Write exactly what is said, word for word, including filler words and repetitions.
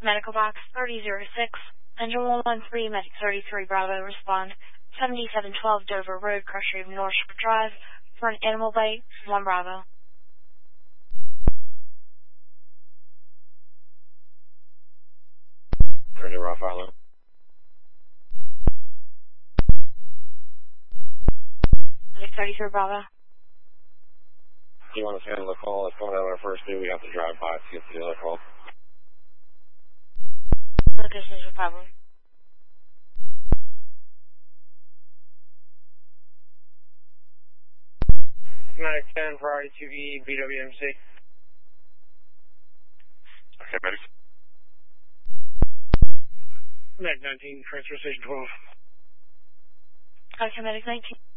Medical box thirty oh six, engine one one three, medic thirty-three Bravo, respond. seventy-seven twelve Dover Road, Crusher Haven, North Shore Drive, for an animal bite, one Bravo. thirty Raw follow. Medic thirty-three Bravo. You want to handle the call? It's going out on our first due. We have to drive by to get to the other call. Location is your problem. Medic ten for R two V, B W M C. Okay, medic. Medic nineteen, transfer station twelve. Okay, medic nineteen.